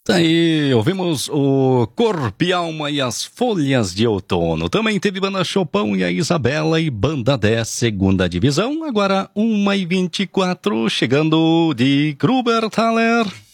Tá aí, ouvimos o Corpo e Alma e as Folhas de Outono. Também teve Banda Chopão e a Isabela e Banda 10, segunda divisão. Agora 1h24, chegando de Gruberthaler.